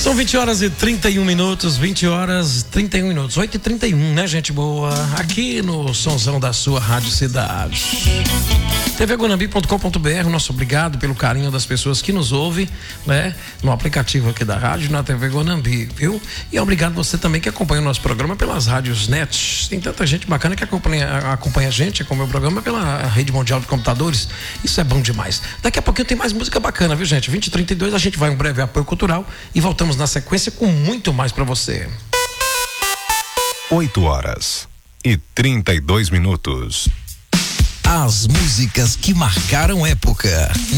São 20 horas e 31 minutos, 20 horas e 31 minutos, 8h31, né, gente boa? Aqui no Sonzão da sua Rádio Cidade. tvguanambi.com.br, nosso obrigado pelo carinho das pessoas que nos ouvem, né? No aplicativo aqui da rádio, na TV Guanambi, viu? E obrigado você também que acompanha o nosso programa pelas rádios net. Tem tanta gente bacana que acompanha a gente, acompanha o programa pela Rede Mundial de Computadores. Isso é bom demais. Daqui a pouquinho tem mais música bacana, viu, gente? 20h32, a gente vai um breve apoio cultural e voltamos na sequência com muito mais pra você. 8h32. As músicas que marcaram época.